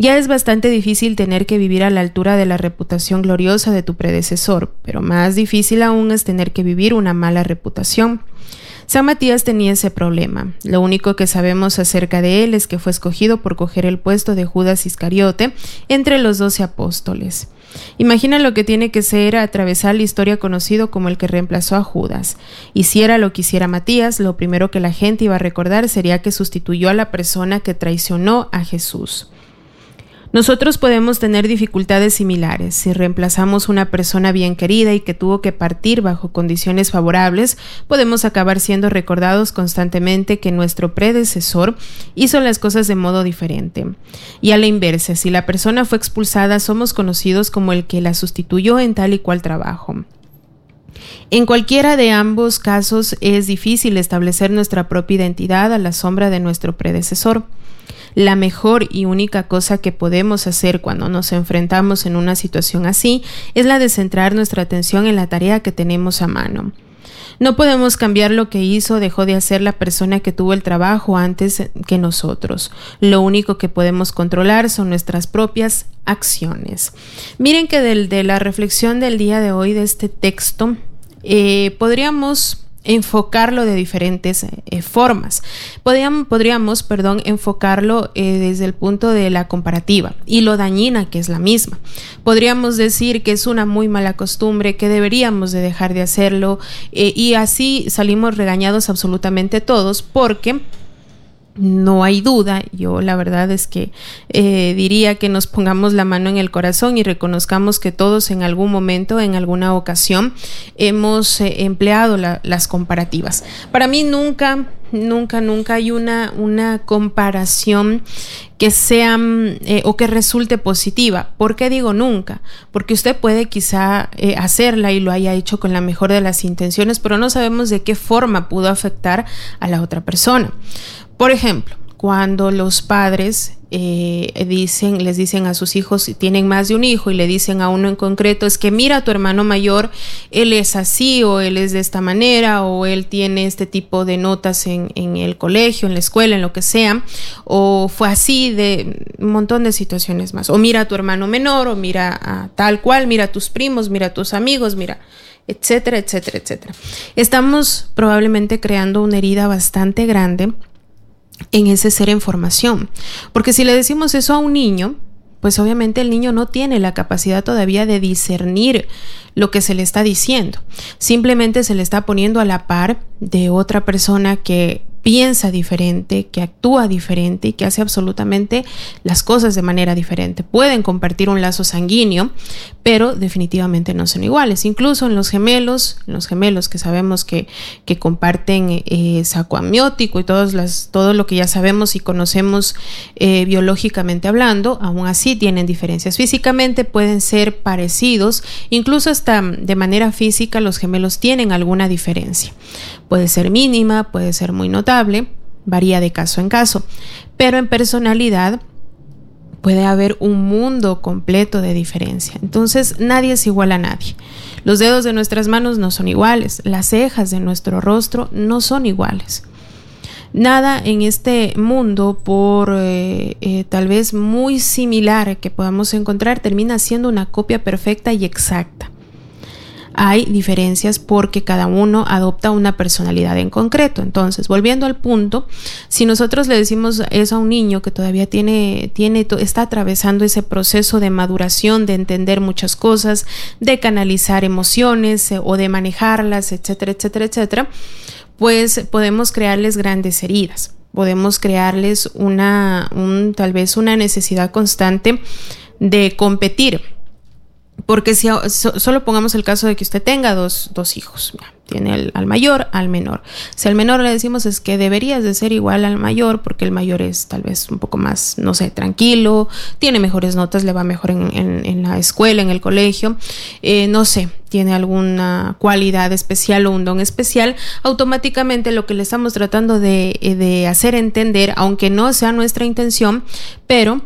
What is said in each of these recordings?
Ya es bastante difícil tener que vivir a la altura de la reputación gloriosa de tu predecesor, pero más difícil aún es tener que vivir una mala reputación. San Matías tenía ese problema. Lo único que sabemos acerca de él es que fue escogido por coger el puesto de Judas Iscariote entre los 12 apóstoles. Imagina lo que tiene que ser atravesar la historia conocido como el que reemplazó a Judas. Hiciera lo que hiciera Matías, lo primero que la gente iba a recordar sería que sustituyó a la persona que traicionó a Jesús. Nosotros podemos tener dificultades similares. Si reemplazamos una persona bien querida y que tuvo que partir bajo condiciones favorables, podemos acabar siendo recordados constantemente que nuestro predecesor hizo las cosas de modo diferente. Y a la inversa, si la persona fue expulsada, somos conocidos como el que la sustituyó en tal y cual trabajo. En cualquiera de ambos casos es difícil establecer nuestra propia identidad a la sombra de nuestro predecesor. La mejor y única cosa que podemos hacer cuando nos enfrentamos en una situación así es la de centrar nuestra atención en la tarea que tenemos a mano. No podemos cambiar lo que hizo o dejó de hacer la persona que tuvo el trabajo antes que nosotros. Lo único que podemos controlar son nuestras propias acciones. Miren que de la reflexión del día de hoy de este texto podríamos enfocarlo de diferentes formas. Podríamos enfocarlo desde el punto de la comparativa y lo dañina que es la misma. Podríamos decir que es una muy mala costumbre, que deberíamos de dejar de hacerlo y así salimos regañados absolutamente todos porque no hay duda, yo la verdad es que diría que nos pongamos la mano en el corazón y reconozcamos que todos en algún momento, en alguna ocasión, hemos empleado las comparativas. Para mí nunca hay una comparación que sea o que resulte positiva. ¿Por qué digo nunca? Porque usted puede quizá hacerla y lo haya hecho con la mejor de las intenciones, pero no sabemos de qué forma pudo afectar a la otra persona. Por ejemplo, cuando los padres les dicen a sus hijos, si tienen más de un hijo y le dicen a uno en concreto, es que mira a tu hermano mayor, él es así o él es de esta manera o él tiene este tipo de notas en el colegio, en la escuela, en lo que sea, o fue así de un montón de situaciones más. O mira a tu hermano menor o mira a tal cual, mira a tus primos, mira a tus amigos, mira, etcétera, etcétera, etcétera. Estamos probablemente creando una herida bastante grande en ese ser en formación, porque si le decimos eso a un niño, pues obviamente el niño no tiene la capacidad todavía de discernir lo que se le está diciendo, simplemente se le está poniendo a la par de otra persona que piensa diferente, que actúa diferente y que hace absolutamente las cosas de manera diferente. Pueden compartir un lazo sanguíneo, pero definitivamente no son iguales. Incluso en los gemelos que sabemos que comparten saco amniótico y todo lo que ya sabemos y conocemos biológicamente hablando, aún así tienen diferencias. Físicamente pueden ser parecidos, incluso hasta de manera física los gemelos tienen alguna diferencia. Puede ser mínima, puede ser muy notable, varía de caso en caso, pero en personalidad puede haber un mundo completo de diferencia. Entonces nadie es igual a nadie. Los dedos de nuestras manos no son iguales, las cejas de nuestro rostro no son iguales. Nada en este mundo, por tal vez muy similar que podamos encontrar, termina siendo una copia perfecta y exacta. Hay diferencias porque cada uno adopta una personalidad en concreto. Entonces, volviendo al punto, si nosotros le decimos eso a un niño que todavía está atravesando ese proceso de maduración, de entender muchas cosas, de canalizar emociones o de manejarlas, etcétera, etcétera, etcétera, pues podemos crearles grandes heridas. Podemos crearles tal vez una necesidad constante de competir. Porque si solo pongamos el caso de que usted tenga dos hijos, tiene al mayor, al menor. Si al menor le decimos es que deberías de ser igual al mayor, porque el mayor es tal vez un poco más, no sé, tranquilo, tiene mejores notas, le va mejor en la escuela, en el colegio, no sé, tiene alguna cualidad especial o un don especial, automáticamente lo que le estamos tratando de hacer entender, aunque no sea nuestra intención, pero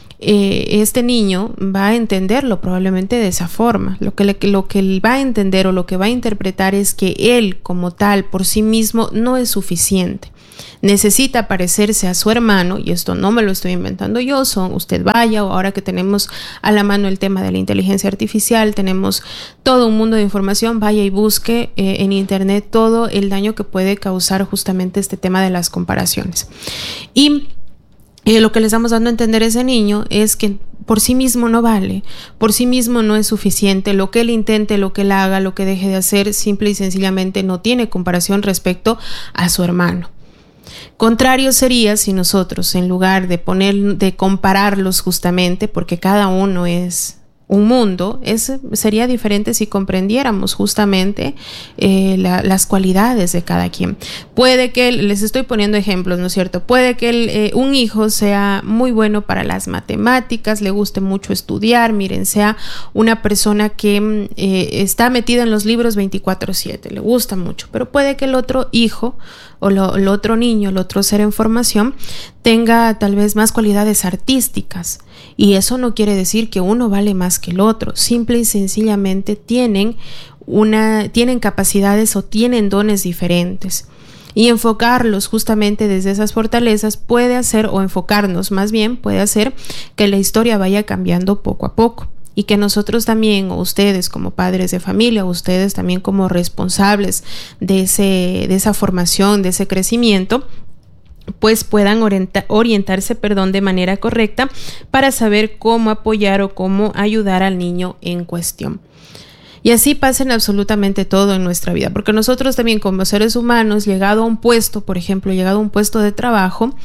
este niño va a entenderlo probablemente de esa forma. Lo que él va a entender o lo que va a interpretar es que él como tal por sí mismo no es suficiente. necesita parecerse a su hermano, y esto no me lo estoy inventando yo, usted vaya, o ahora que tenemos a la mano el tema de la inteligencia artificial, tenemos todo un mundo de información, vaya y busque en internet todo el daño que puede causar justamente este tema de las comparaciones. Y lo que le estamos dando a entender a ese niño es que por sí mismo no vale, por sí mismo no es suficiente, lo que él intente, lo que él haga, lo que deje de hacer, simple y sencillamente no tiene comparación respecto a su hermano. Contrario sería si nosotros, en lugar de compararlos justamente, porque cada uno es un mundo, sería diferente si comprendiéramos justamente las cualidades de cada quien. Puede que, les estoy poniendo ejemplos, ¿no es cierto? Puede que un hijo sea muy bueno para las matemáticas, le guste mucho estudiar, miren, sea una persona que está metida en los libros 24/7, le gusta mucho, pero puede que el otro hijo o el otro niño, el otro ser en formación, tenga tal vez más cualidades artísticas. Y eso no quiere decir que uno vale más que el otro. Simple y sencillamente tienen capacidades o tienen dones diferentes. Y enfocarlos justamente desde esas fortalezas puede hacer, o enfocarnos más bien, puede hacer que la historia vaya cambiando poco a poco. Y que nosotros también, o ustedes como padres de familia, o ustedes también como responsables de esa formación, de ese crecimiento, pues puedan orientarse de manera correcta para saber cómo apoyar o cómo ayudar al niño en cuestión. Y así pasa en absolutamente todo en nuestra vida, porque nosotros también como seres humanos, llegado a un puesto, por ejemplo, llegado a un puesto de trabajo,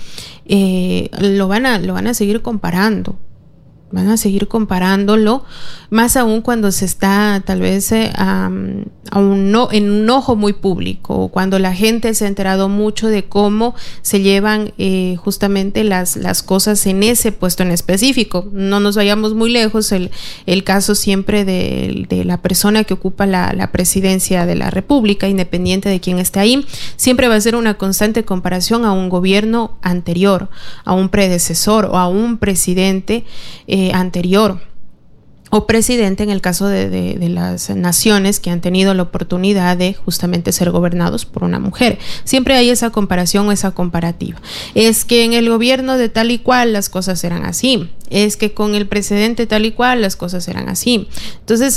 lo van a seguir comparando. Van a seguir comparándolo, más aún cuando se está tal vez en un ojo muy público, o cuando la gente se ha enterado mucho de cómo se llevan justamente las cosas en ese puesto en específico. No nos vayamos muy lejos, el caso siempre de la persona que ocupa la presidencia de la República, independiente de quién esté ahí, siempre va a ser una constante comparación a un gobierno anterior, a un predecesor o a un presidente anterior, o presidente en el caso de las naciones que han tenido la oportunidad de justamente ser gobernados por una mujer. Siempre hay esa comparación o esa comparativa. Es que en el gobierno de tal y cual las cosas eran así. Es que con el presidente tal y cual las cosas eran así. Entonces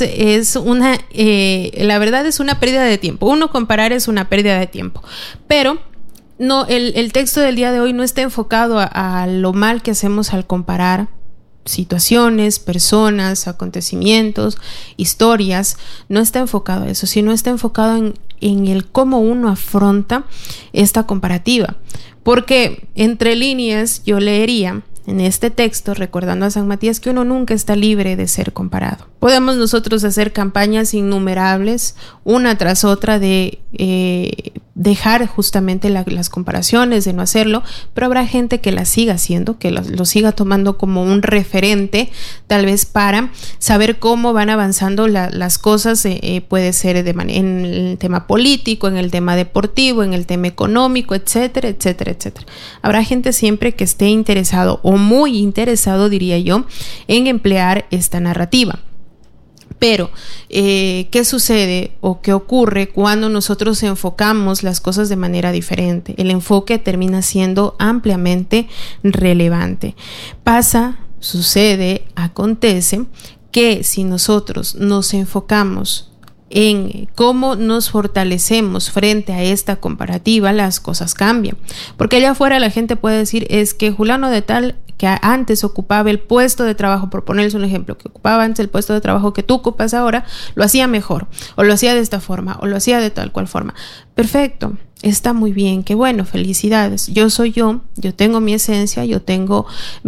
la verdad es una pérdida de tiempo. Uno comparar es una pérdida de tiempo. Pero no, el texto del día de hoy no está enfocado a lo mal que hacemos al comparar situaciones, personas, acontecimientos, historias. No está enfocado a eso, sino está enfocado en el cómo uno afronta esta comparativa. Porque entre líneas yo leería en este texto, recordando a San Matías, que uno nunca está libre de ser comparado. Podemos nosotros hacer campañas innumerables, una tras otra, de dejar justamente las comparaciones, de no hacerlo, pero habrá gente que la siga haciendo, que lo siga tomando como un referente, tal vez para saber cómo van avanzando las cosas, puede ser en el tema político, en el tema deportivo, en el tema económico, etcétera, etcétera, etcétera. Habrá gente siempre que esté interesado, o muy interesado, diría yo, en emplear esta narrativa. Pero, ¿qué sucede o qué ocurre cuando nosotros enfocamos las cosas de manera diferente? El enfoque termina siendo ampliamente relevante. Sucede, acontece que si nosotros nos enfocamos en cómo nos fortalecemos frente a esta comparativa, las cosas cambian. Porque allá afuera la gente puede decir, es que fulano de tal, que antes ocupaba el puesto de trabajo, por ponerles un ejemplo, que ocupaba antes el puesto de trabajo que tú ocupas ahora, lo hacía mejor, o lo hacía de esta forma, o lo hacía de tal cual forma. Perfecto, está muy bien, qué bueno, felicidades. Yo soy yo tengo mi esencia, yo tengo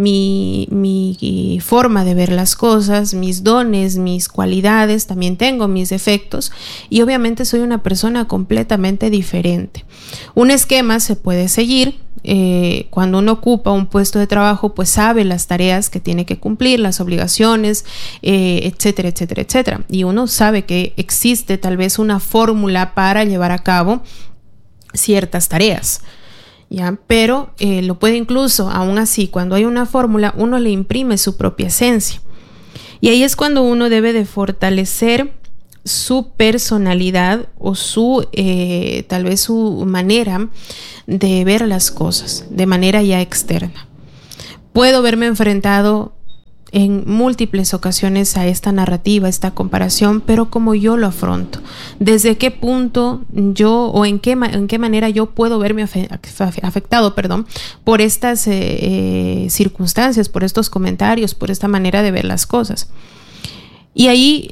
mi forma de ver las cosas, mis dones, mis cualidades, también tengo mis defectos, y obviamente soy una persona completamente diferente. Un esquema se puede seguir. Cuando uno ocupa un puesto de trabajo, pues sabe las tareas que tiene que cumplir, las obligaciones, etcétera, etcétera, etcétera. Y uno sabe que existe tal vez una fórmula para llevar a cabo ciertas tareas, ¿ya? Pero lo puede incluso, aún así, cuando hay una fórmula, uno le imprime su propia esencia. Y ahí es cuando uno debe de fortalecer su personalidad o su tal vez su manera de ver las cosas de manera ya externa. Puedo verme enfrentado en múltiples ocasiones a esta narrativa, esta comparación, pero como yo lo afronto, desde qué punto yo o en qué manera yo puedo verme afectado, por estas circunstancias, por estos comentarios, por esta manera de ver las cosas. Y ahí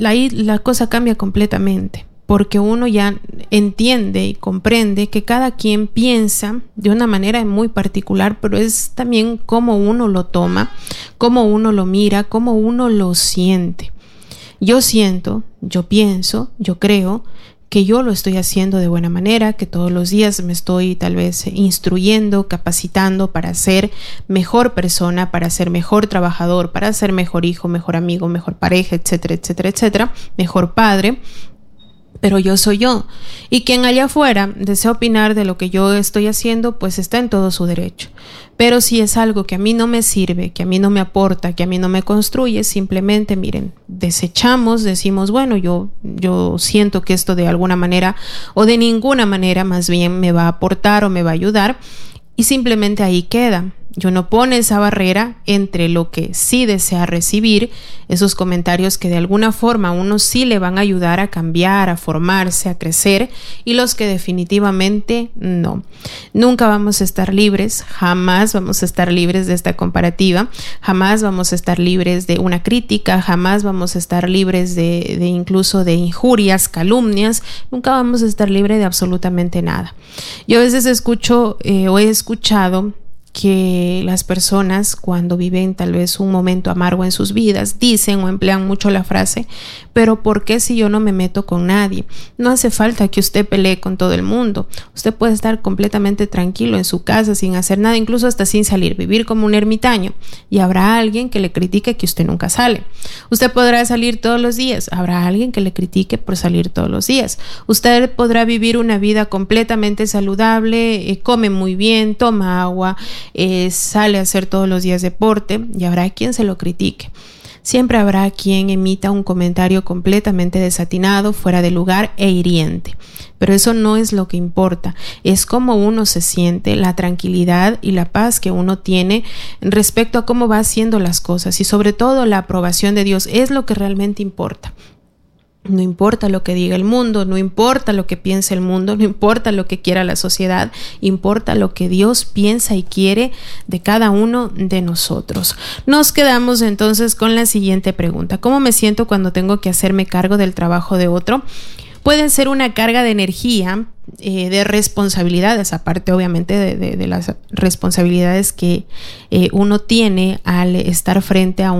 la cosa cambia completamente, porque uno ya entiende y comprende que cada quien piensa de una manera muy particular, pero es también cómo uno lo toma, cómo uno lo mira, cómo uno lo siente. Yo siento, yo pienso, yo creo que yo lo estoy haciendo de buena manera, que todos los días me estoy tal vez instruyendo, capacitando para ser mejor persona, para ser mejor trabajador, para ser mejor hijo, mejor amigo, mejor pareja, etcétera, etcétera, etcétera, mejor padre. Pero yo soy yo, y quien allá afuera desea opinar de lo que yo estoy haciendo, pues está en todo su derecho. Pero si es algo que a mí no me sirve, que a mí no me aporta, que a mí no me construye, simplemente, miren, desechamos, decimos, bueno, yo siento que esto de alguna manera o de ninguna manera más bien me va a aportar o me va a ayudar, y simplemente ahí queda. Yo no pone esa barrera entre lo que sí desea recibir, esos comentarios que de alguna forma a uno sí le van a ayudar a cambiar, a formarse, a crecer, y los que definitivamente no. Nunca vamos a estar libres, jamás vamos a estar libres de esta comparativa, jamás vamos a estar libres de una crítica, jamás vamos a estar libres de incluso de injurias, calumnias, nunca vamos a estar libres de absolutamente nada. Yo a veces escucho o he escuchado que las personas cuando viven tal vez un momento amargo en sus vidas dicen o emplean mucho la frase, pero ¿por qué si yo no me meto con nadie? No hace falta que usted pelee con todo el mundo. Usted puede estar completamente tranquilo en su casa sin hacer nada, incluso hasta sin salir, vivir como un ermitaño, y habrá alguien que le critique que usted nunca sale. Usted podrá salir todos los días, habrá alguien que le critique por salir todos los días. Usted podrá vivir una vida completamente saludable, come muy bien, toma agua, sale a hacer todos los días deporte, y habrá quien se lo critique. Siempre habrá quien emita un comentario completamente desatinado, fuera de lugar e hiriente. Pero eso no es lo que importa, es cómo uno se siente, la tranquilidad y la paz que uno tiene respecto a cómo va haciendo las cosas, y sobre todo la aprobación de Dios es lo que realmente importa. No importa lo que diga el mundo, no importa lo que piense el mundo, no importa lo que quiera la sociedad, importa lo que Dios piensa y quiere de cada uno de nosotros. Nos quedamos entonces con la siguiente pregunta: ¿cómo me siento cuando tengo que hacerme cargo del trabajo de otro? Pueden ser una carga de energía, de responsabilidades, aparte obviamente de las responsabilidades que uno tiene al estar frente a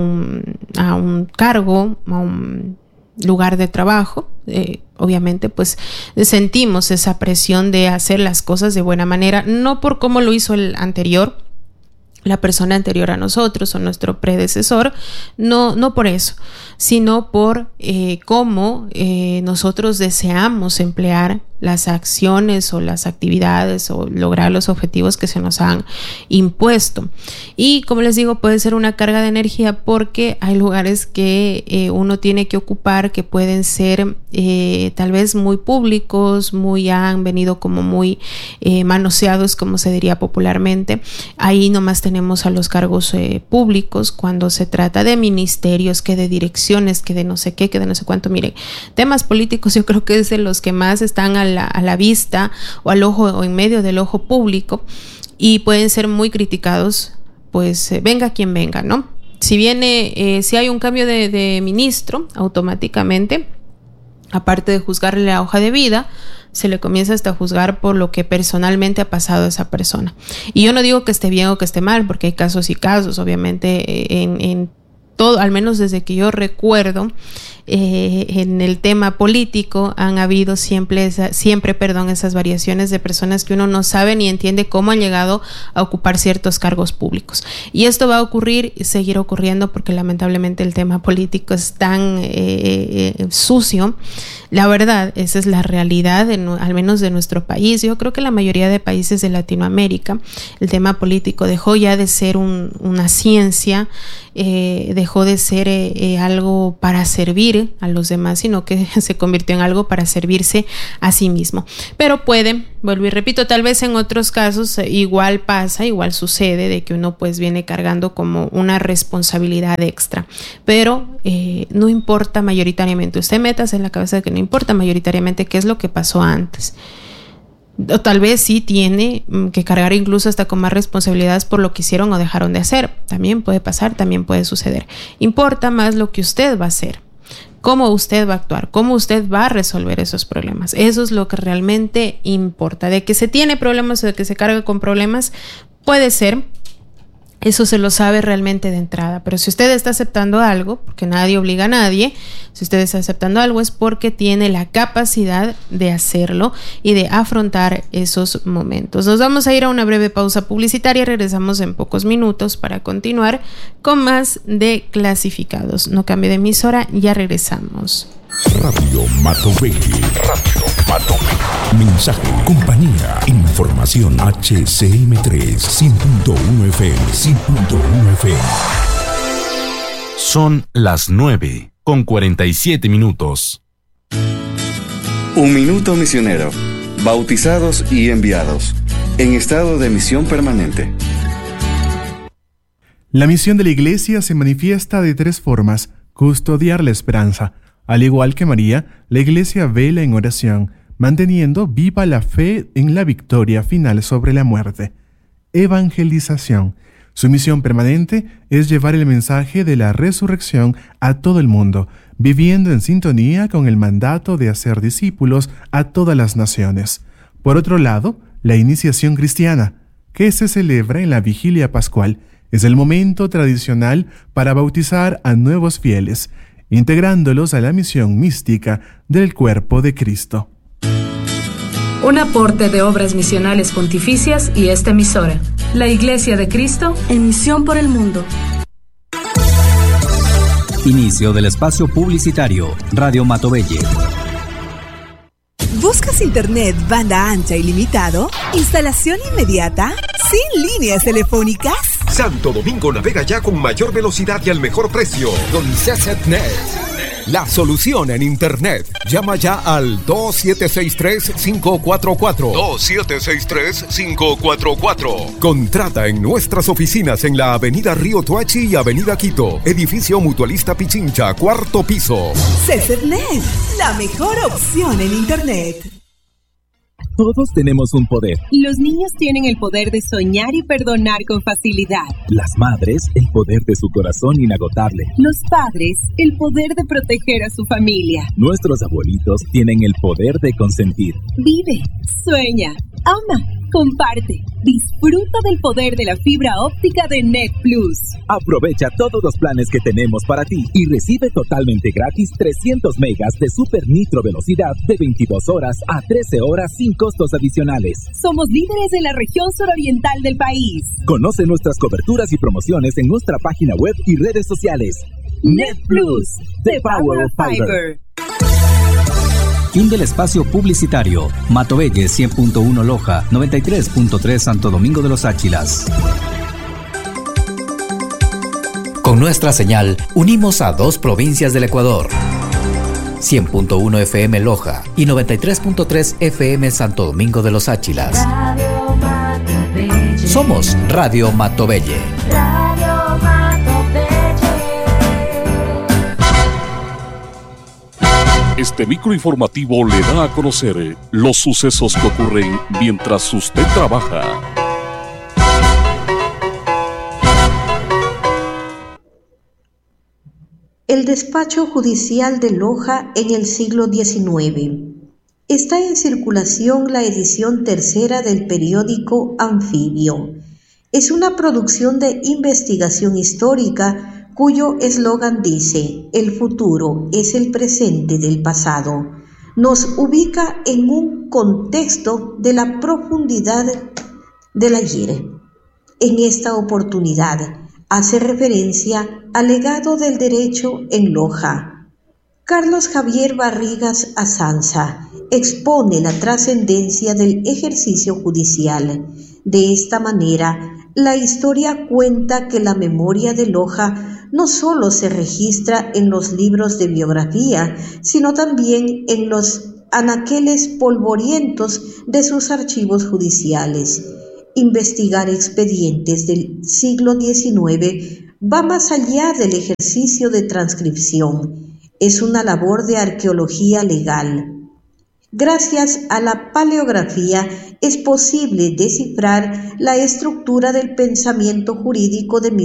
un cargo, a un lugar de trabajo. Obviamente pues sentimos esa presión de hacer las cosas de buena manera, no por cómo lo hizo el anterior, la persona anterior a nosotros o nuestro predecesor, no por eso, sino por cómo nosotros deseamos emplear las acciones o las actividades o lograr los objetivos que se nos han impuesto. Y como les digo, puede ser una carga de energía porque hay lugares que uno tiene que ocupar que pueden ser tal vez muy públicos, han venido como muy manoseados, como se diría popularmente. Ahí nomás tenemos a los cargos públicos. Cuando se trata de ministerios, que de direcciones, que de no sé qué, que de no sé cuánto, miren, temas políticos yo creo que es de los que más están a la vista o al ojo o en medio del ojo público, y pueden ser muy criticados, pues venga quien venga, ¿no? Si hay un cambio de ministro, automáticamente, aparte de juzgarle la hoja de vida, se le comienza hasta a juzgar por lo que personalmente ha pasado a esa persona. Y yo no digo que esté bien o que esté mal, porque hay casos y casos, obviamente, en todo, al menos desde que yo recuerdo, en el tema político han habido siempre esas variaciones de personas que uno no sabe ni entiende cómo han llegado a ocupar ciertos cargos públicos. Y esto va a ocurrir y seguir ocurriendo porque lamentablemente el tema político es tan sucio. La verdad, esa es la realidad, al menos de nuestro país. Yo creo que la mayoría de países de Latinoamérica, el tema político dejó ya de ser una ciencia, dejó dejó de ser algo para servir a los demás, sino que se convirtió en algo para servirse a sí mismo. Pero puede, vuelvo y repito, tal vez en otros casos igual pasa, igual sucede de que uno pues viene cargando como una responsabilidad extra, pero no importa mayoritariamente, usted metas en la cabeza de que no importa mayoritariamente qué es lo que pasó antes. O tal vez sí tiene que cargar incluso hasta con más responsabilidades por lo que hicieron o dejaron de hacer. También puede pasar, también puede suceder. Importa más lo que usted va a hacer, cómo usted va a actuar, cómo usted va a resolver esos problemas. Eso es lo que realmente importa. De que se tiene problemas o de que se carga con problemas, puede ser. Eso se lo sabe realmente de entrada, pero si usted está aceptando algo, porque nadie obliga a nadie, si usted está aceptando algo es porque tiene la capacidad de hacerlo y de afrontar esos momentos. Nos vamos a ir a una breve pausa publicitaria y regresamos en pocos minutos para continuar con más de Clasificados. No cambie de emisora, ya regresamos. Radio Matovelle. Radio Matovelle. Mensaje, compañía, información. HCM3, 100.1 FM, 100.1 FM. Son las 9:47. Un minuto misionero. Bautizados y enviados. En estado de misión permanente. La misión de la Iglesia se manifiesta de tres formas: custodiar la esperanza. Al igual que María, la Iglesia vela en oración, manteniendo viva la fe en la victoria final sobre la muerte. Evangelización. Su misión permanente es llevar el mensaje de la resurrección a todo el mundo, viviendo en sintonía con el mandato de hacer discípulos a todas las naciones. Por otro lado, la iniciación cristiana, que se celebra en la vigilia pascual, es el momento tradicional para bautizar a nuevos fieles, integrándolos a la misión mística del cuerpo de Cristo. Un aporte de Obras Misionales Pontificias y esta emisora, la Iglesia de Cristo, en misión por el mundo. Inicio del espacio publicitario, Radio Matovelle. ¿Buscas internet banda ancha ilimitado? ¿Instalación inmediata? ¿Sin líneas telefónicas? Santo Domingo navega ya con mayor velocidad y al mejor precio. Con CCNet, la solución en internet. Llama ya al 2763-544. 2763-544. Contrata en nuestras oficinas en la Avenida Río Toachi y Avenida Quito. Edificio Mutualista Pichincha, 4º piso. CCNet, la mejor opción en internet. Todos tenemos un poder. Los niños tienen el poder de soñar y perdonar con facilidad. Las madres, el poder de su corazón inagotable. Los padres, el poder de proteger a su familia. Nuestros abuelitos tienen el poder de consentir. Vive, sueña, ama, comparte. Disfruta del poder de la fibra óptica de Net Plus. Aprovecha todos los planes que tenemos para ti y recibe totalmente gratis 300 megas de super nitro velocidad de 22 horas a 13 horas sin costos adicionales. Somos líderes en la región suroriental del país. Conoce nuestras coberturas y promociones en nuestra página web y redes sociales. Net Plus, the power of fiber. Fin del espacio publicitario. Matovelle 100.1 Loja, 93.3 Santo Domingo de los Áchilas. Con nuestra señal, unimos a 2 provincias del Ecuador. 100.1 FM Loja y 93.3 FM Santo Domingo de los Áchilas. Somos Radio Matovelle. Este microinformativo le da a conocer los sucesos que ocurren mientras usted trabaja. El despacho judicial de Loja en el siglo XIX. Está en circulación la edición 3ª del periódico Anfibio. Es una producción de investigación histórica cuyo eslogan dice: el futuro es el presente del pasado. Nos ubica en un contexto de la profundidad del ayer. En esta oportunidad hace referencia al legado del derecho en Loja. Carlos Javier Barrigas Azanza expone la trascendencia del ejercicio judicial. De esta manera, la historia cuenta que la memoria de Loja no solo se registra en los libros de biografía, sino también en los anaqueles polvorientos de sus archivos judiciales. Investigar expedientes del siglo XIX va más allá del ejercicio de transcripción. Es una labor de arqueología legal. Gracias a la paleografía es posible descifrar la estructura del pensamiento jurídico de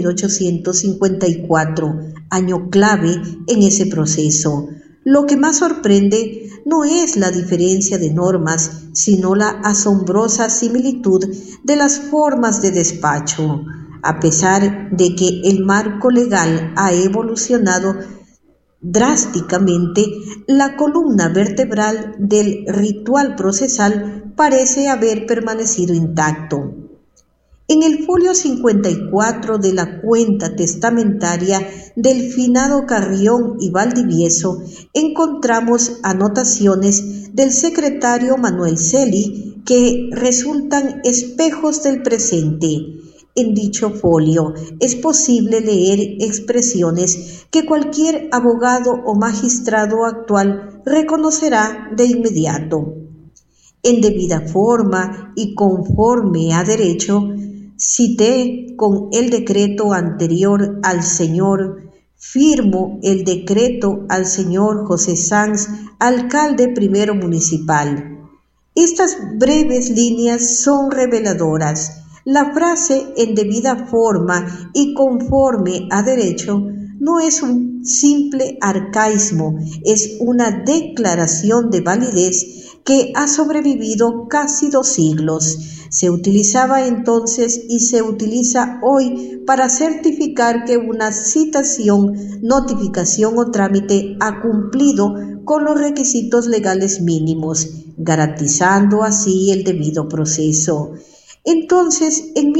1854, año clave en ese proceso. Lo que más sorprende no es la diferencia de normas, sino la asombrosa similitud de las formas de despacho. A pesar de que el marco legal ha evolucionado drásticamente, la columna vertebral del ritual procesal parece haber permanecido intacto. En el folio 54 de la cuenta testamentaria del finado Carrión y Valdivieso encontramos anotaciones del secretario Manuel Celi que resultan espejos del presente. En dicho folio es posible leer expresiones que cualquier abogado o magistrado actual reconocerá de inmediato. En debida forma y conforme a derecho, cité con el decreto anterior al señor, firmo el decreto al señor José Sanz, alcalde primero municipal. Estas breves líneas son reveladoras. La frase en debida forma y conforme a derecho no es un simple arcaísmo, es una declaración de validez que ha sobrevivido casi 2 siglos. Se utilizaba entonces y se utiliza hoy para certificar que una citación, notificación o trámite ha cumplido con los requisitos legales mínimos, garantizando así el debido proceso. Entonces, en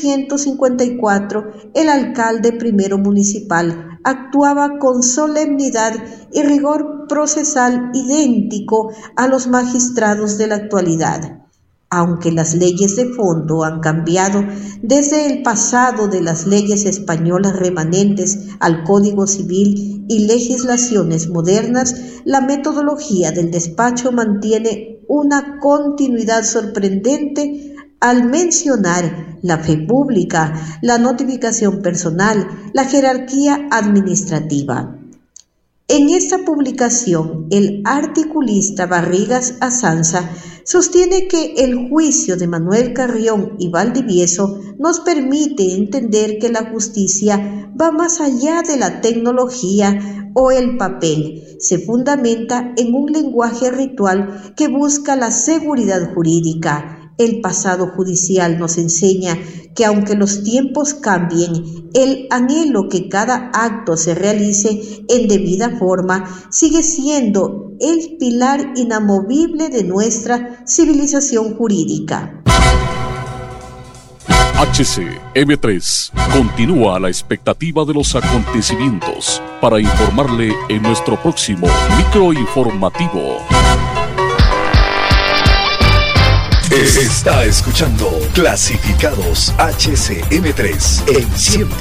1854, el alcalde primero municipal actuaba con solemnidad y rigor procesal idéntico a los magistrados de la actualidad. Aunque las leyes de fondo han cambiado desde el pasado de las leyes españolas remanentes al Código Civil y legislaciones modernas, la metodología del despacho mantiene una continuidad sorprendente al mencionar la fe pública, la notificación personal, la jerarquía administrativa. En esta publicación, el articulista Barrigas Azanza sostiene que el juicio de Manuel Carrión y Valdivieso nos permite entender que la justicia va más allá de la tecnología o el papel. Se fundamenta en un lenguaje ritual que busca la seguridad jurídica. El pasado judicial nos enseña que aunque los tiempos cambien, el anhelo que cada acto se realice en debida forma sigue siendo el pilar inamovible de nuestra civilización jurídica. HCM3 continúa a la expectativa de los acontecimientos para informarle en nuestro próximo microinformativo. Está escuchando Clasificados HCM3 en 100.